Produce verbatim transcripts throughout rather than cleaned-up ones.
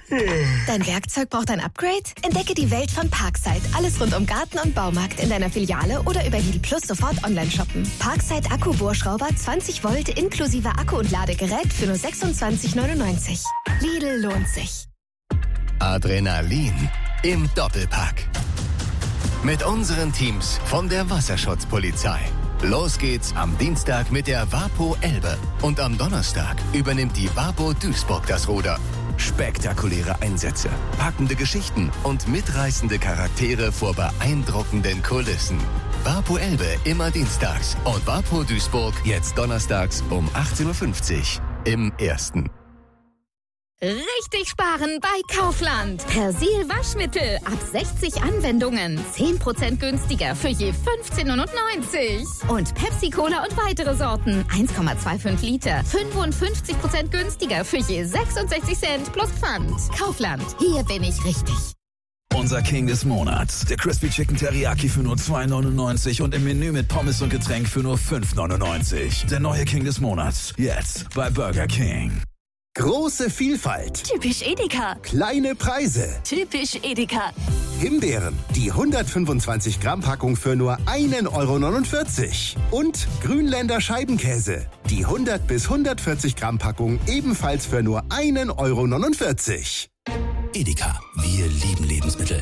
Dein Werkzeug braucht ein Upgrade? Entdecke die Welt von Parkside. Alles rund um Garten und Baumarkt in deiner Filiale oder über Lidl Plus sofort online shoppen. Parkside Akku-Bohrschrauber zwanzig Volt inklusive Akku und Ladegerät für nur sechsundzwanzig neunundneunzig. Lidl lohnt sich. Adrenalin im Doppelpack. Mit unseren Teams von der Wasserschutzpolizei. Los geht's am Dienstag mit der Wapo Elbe. Und am Donnerstag übernimmt die Wapo Duisburg das Ruder. Spektakuläre Einsätze, packende Geschichten und mitreißende Charaktere vor beeindruckenden Kulissen. Wapo Elbe immer dienstags und Wapo Duisburg jetzt donnerstags um achtzehn Uhr fünfzig im Ersten. Richtig sparen bei Kaufland. Persil Waschmittel ab sechzig Anwendungen. zehn Prozent günstiger für je fünfzehn neunundneunzig. Und Pepsi Cola und weitere Sorten. eins Komma fünfundzwanzig Liter. fünfundfünfzig Prozent günstiger für je sechsundsechzig Cent plus Pfand. Kaufland. Hier bin ich richtig. Unser King des Monats. Der Crispy Chicken Teriyaki für nur zwei neunundneunzig und im Menü mit Pommes und Getränk für nur fünf neunundneunzig. Der neue King des Monats. Jetzt bei Burger King. Große Vielfalt. Typisch Edeka. Kleine Preise. Typisch Edeka. Himbeeren, die hundertfünfundzwanzig Gramm Packung für nur ein Euro neunundvierzig. Und Grünländer Scheibenkäse, die hundert bis hundertvierzig Gramm Packung ebenfalls für nur ein Euro neunundvierzig. Edeka, wir lieben Lebensmittel.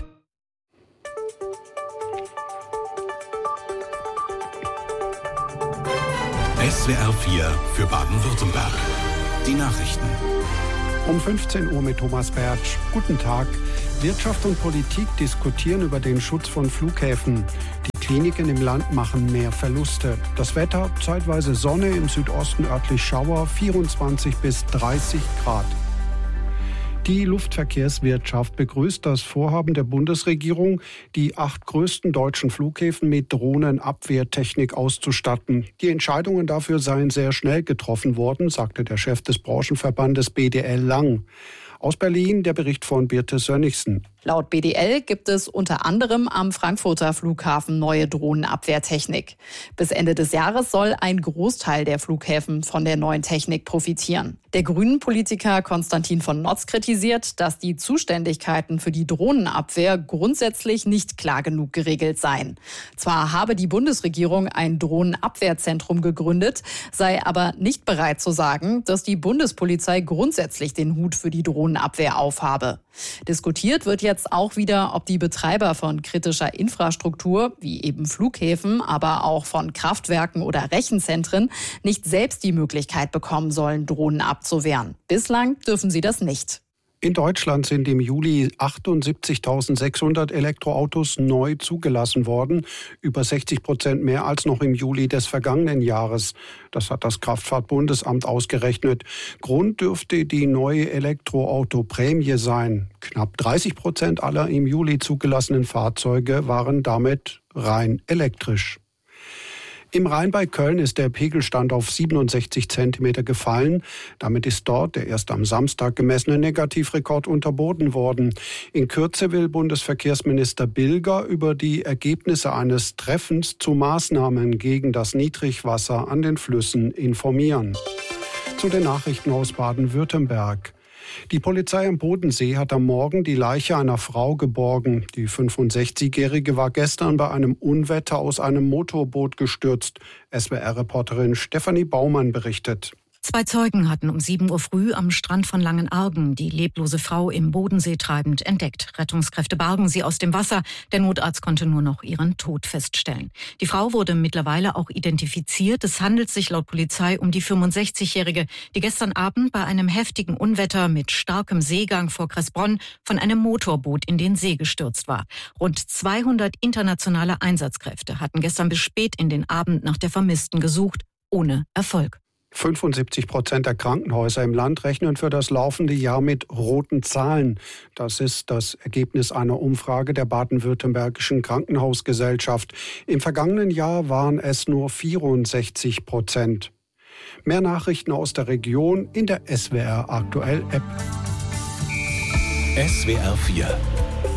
S W R vier für Baden-Württemberg. Die Nachrichten. Um fünfzehn Uhr mit Thomas Bertsch. Guten Tag. Wirtschaft und Politik diskutieren über den Schutz von Flughäfen. Die Kliniken im Land machen mehr Verluste. Das Wetter, zeitweise Sonne, im Südosten örtlich Schauer, vierundzwanzig bis dreißig Grad. Die Luftverkehrswirtschaft begrüßt das Vorhaben der Bundesregierung, die acht größten deutschen Flughäfen mit Drohnenabwehrtechnik auszustatten. Die Entscheidungen dafür seien sehr schnell getroffen worden, sagte der Chef des Branchenverbandes B D L Lang. Aus Berlin der Bericht von Birte Sönnigsen. Laut B D L gibt es unter anderem am Frankfurter Flughafen neue Drohnenabwehrtechnik. Bis Ende des Jahres soll ein Großteil der Flughäfen von der neuen Technik profitieren. Der Grünen-Politiker Konstantin von Notz kritisiert, dass die Zuständigkeiten für die Drohnenabwehr grundsätzlich nicht klar genug geregelt seien. Zwar habe die Bundesregierung ein Drohnenabwehrzentrum gegründet, sei aber nicht bereit zu sagen, dass die Bundespolizei grundsätzlich den Hut für die Drohnenabwehr aufhabe. Diskutiert wird jetzt auch wieder, ob die Betreiber von kritischer Infrastruktur, wie eben Flughäfen, aber auch von Kraftwerken oder Rechenzentren, nicht selbst die Möglichkeit bekommen sollen, Drohnen abzuwehren. Bislang dürfen sie das nicht. In Deutschland sind im Juli achtundsiebzigtausendsechshundert Elektroautos neu zugelassen worden, über sechzig Prozent mehr als noch im Juli des vergangenen Jahres. Das hat das Kraftfahrtbundesamt ausgerechnet. Grund dürfte die neue Elektroautoprämie sein. Knapp dreißig Prozent aller im Juli zugelassenen Fahrzeuge waren damit rein elektrisch. Im Rhein bei Köln ist der Pegelstand auf siebenundsechzig Zentimeter gefallen. Damit ist dort der erst am Samstag gemessene Negativrekord unterboten worden. In Kürze will Bundesverkehrsminister Bilger über die Ergebnisse eines Treffens zu Maßnahmen gegen das Niedrigwasser an den Flüssen informieren. Zu den Nachrichten aus Baden-Württemberg. Die Polizei am Bodensee hat am Morgen die Leiche einer Frau geborgen. Die fünfundsechzigjährige war gestern bei einem Unwetter aus einem Motorboot gestürzt. S W R-Reporterin Stefanie Baumann berichtet. Zwei Zeugen hatten um sieben Uhr früh am Strand von Langenargen die leblose Frau im Bodensee treibend entdeckt. Rettungskräfte bargen sie aus dem Wasser. Der Notarzt konnte nur noch ihren Tod feststellen. Die Frau wurde mittlerweile auch identifiziert. Es handelt sich laut Polizei um die fünfundsechzigjährige, die gestern Abend bei einem heftigen Unwetter mit starkem Seegang vor Kressbronn von einem Motorboot in den See gestürzt war. Rund zweihundert internationale Einsatzkräfte hatten gestern bis spät in den Abend nach der Vermissten gesucht, ohne Erfolg. fünfundsiebzig Prozent der Krankenhäuser im Land rechnen für das laufende Jahr mit roten Zahlen. Das ist das Ergebnis einer Umfrage der Baden-Württembergischen Krankenhausgesellschaft. Im vergangenen Jahr waren es nur vierundsechzig Prozent. Mehr Nachrichten aus der Region in der S W R Aktuell App. S W R vier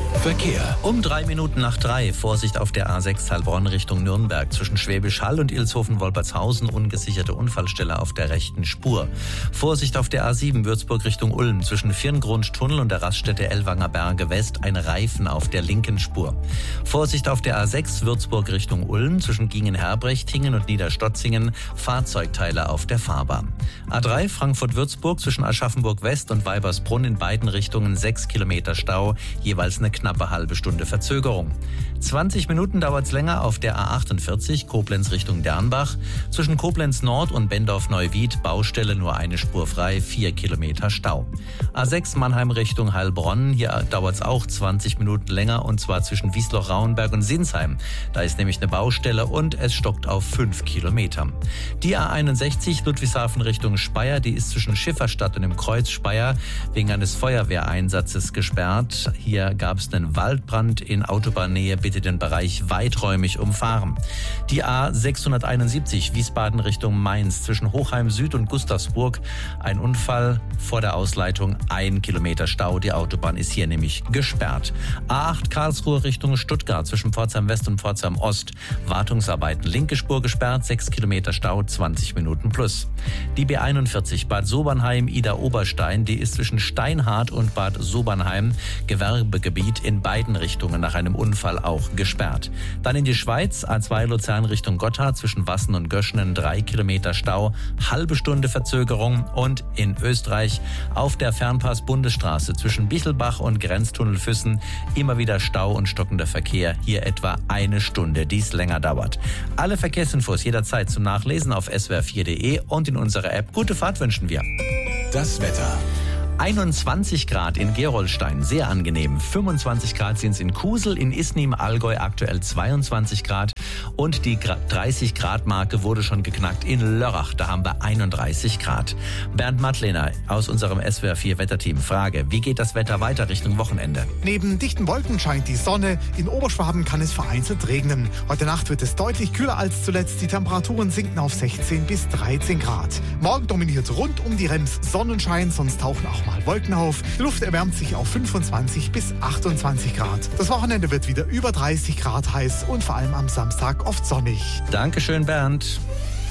Verkehr. Um drei Minuten nach drei. Vorsicht auf der A sechs Heilbronn Richtung Nürnberg. Zwischen Schwäbisch Hall und Ilshofen-Wolpertshausen ungesicherte Unfallstelle auf der rechten Spur. Vorsicht auf der A sieben Würzburg Richtung Ulm. Zwischen Virngrund-Tunnel und der Raststätte Ellwanger Berge West ein Reifen auf der linken Spur. Vorsicht auf der A sechs Würzburg Richtung Ulm. Zwischen Gingen-Herbrechtingen und Niederstotzingen Fahrzeugteile auf der Fahrbahn. A drei Frankfurt-Würzburg zwischen Aschaffenburg West und Weibersbrunn in beiden Richtungen sechs Kilometer Stau, jeweils eine knappe halbe Stunde Verzögerung. zwanzig Minuten dauert es länger auf der A achtundvierzig Koblenz Richtung Dernbach. Zwischen Koblenz Nord und Bendorf-Neuwied Baustelle nur eine Spur frei, vier Kilometer Stau. A sechs Mannheim Richtung Heilbronn, hier dauert es auch zwanzig Minuten länger und zwar zwischen Wiesloch-Rauenberg und Sinsheim. Da ist nämlich eine Baustelle und es stockt auf fünf Kilometer. Die A einundsechzig Ludwigshafen Richtung Speyer, die ist zwischen Schifferstadt und dem Kreuz Speyer wegen eines Feuerwehreinsatzes gesperrt. Hier gab es einen Waldbrand in Autobahnnähe, bitte den Bereich weiträumig umfahren. Die A sechshunderteinundsiebzig Wiesbaden Richtung Mainz zwischen Hochheim Süd und Gustavsburg. Ein Unfall vor der Ausleitung, ein Kilometer Stau. Die Autobahn ist hier nämlich gesperrt. A acht Karlsruhe Richtung Stuttgart zwischen Pforzheim West und Pforzheim Ost. Wartungsarbeiten, linke Spur gesperrt, sechs Kilometer Stau, zwanzig Minuten plus. Die B einundvierzig Bad Sobernheim Ida Oberstein, die ist zwischen Steinhardt und Bad Sobernheim Gewerbegebiet in beiden Richtungen nach einem Unfall auch gesperrt. Dann in die Schweiz, A zwei Luzern Richtung Gotthard zwischen Wassen und Göschenen drei Kilometer Stau, halbe Stunde Verzögerung und in Österreich auf der Fernpass-Bundesstraße zwischen Bichelbach und Grenztunnel Füssen immer wieder Stau und stockender Verkehr, hier etwa eine Stunde, dies länger dauert. Alle Verkehrsinfos jederzeit zum Nachlesen auf s w r vier punkt d e und in unserer App. Gute Fahrt wünschen wir. Das Wetter. einundzwanzig Grad in Gerolstein, sehr angenehm. fünfundzwanzig Grad sind es in Kusel, in Isny im Allgäu aktuell zweiundzwanzig Grad. Und die dreißig Grad Marke wurde schon geknackt in Lörrach, da haben wir einunddreißig Grad. Bernd Mattlehner aus unserem S W R vier Wetterteam. Frage, wie geht das Wetter weiter Richtung Wochenende? Neben dichten Wolken scheint die Sonne. In Oberschwaben kann es vereinzelt regnen. Heute Nacht wird es deutlich kühler als zuletzt. Die Temperaturen sinken auf sechzehn bis dreizehn Grad. Morgen dominiert rund um die Rems Sonnenschein, sonst tauchen auch mal Wolken auf. Die Luft erwärmt sich auf fünfundzwanzig bis achtundzwanzig Grad. Das Wochenende wird wieder über dreißig Grad heiß und vor allem am Samstag oft sonnig. Dankeschön, Bernd.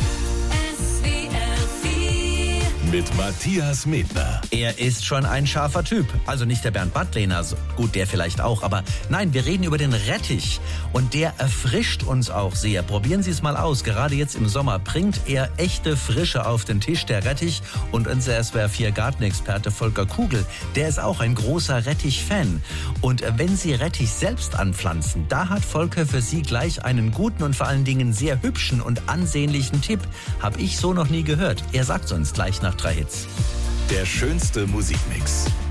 Mit Matthias Medner. Er ist schon ein scharfer Typ. Also nicht der Bernd Mattlehner, gut, der vielleicht auch. Aber nein, wir reden über den Rettich. Und der erfrischt uns auch sehr. Probieren Sie es mal aus. Gerade jetzt im Sommer bringt er echte Frische auf den Tisch, der Rettich. Und unser S W R vier Gartenexperte Volker Kugel, der ist auch ein großer Rettich-Fan. Und wenn Sie Rettich selbst anpflanzen, da hat Volker für Sie gleich einen guten und vor allen Dingen sehr hübschen und ansehnlichen Tipp. Hab ich so noch nie gehört. Er sagt uns gleich nach drei Hits. Der schönste Musikmix.